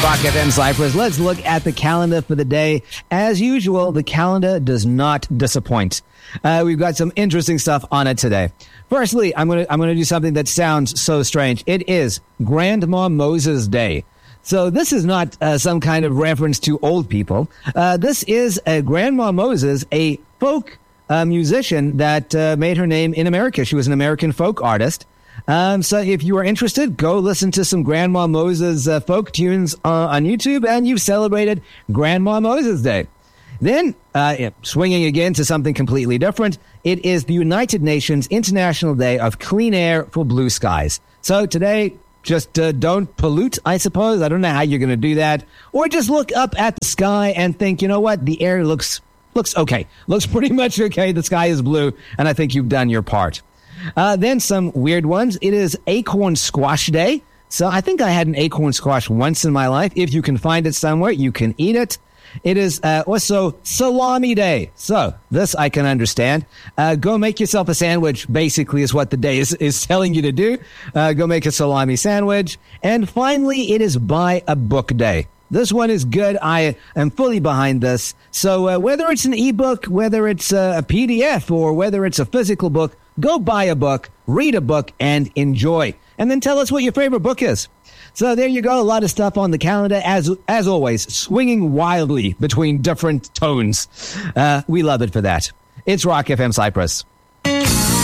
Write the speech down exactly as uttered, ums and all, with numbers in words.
Rock F M Cyprus. Let's look at the calendar for the day. As usual, the calendar does not disappoint. Uh, we've got some interesting stuff on it today. Firstly, I'm going to I'm going to do something that sounds so strange. It is Grandma Moses Day. So this is not uh, some kind of reference to old people. Uh, this is uh, Grandma Moses, a folk uh, musician that uh, made her name in America. She was an American folk artist. Um, so if you are interested, go listen to some Grandma Moses uh, folk tunes uh, on YouTube, and you've celebrated Grandma Moses Day. Then, uh, swinging again to something completely different, it is the United Nations International Day of Clean Air for Blue Skies. So today, just uh, don't pollute, I suppose. I don't know how you're going to do that. Or just look up at the sky and think, you know what, the air looks looks okay. Looks pretty much okay. The sky is blue, and I think you've done your part. Uh, then some weird ones. It is Acorn Squash Day. So I think I had an acorn squash once in my life. If you can find it somewhere, you can eat it. It is uh, also Salami Day. So this I can understand. Uh, go make yourself a sandwich, basically, is what the day is, is telling you to do. Uh, go make a salami sandwich. And finally, it is Buy a Book Day. This one is good. I am fully behind this. So uh, whether it's an ebook, whether it's a P D F, or whether it's a physical book, go buy a book, read a book, and enjoy. And then tell us what your favorite book is. So there you go. A lot of stuff on the calendar. As as always, swinging wildly between different tones. Uh, we love it for that. It's Rock F M Cyprus.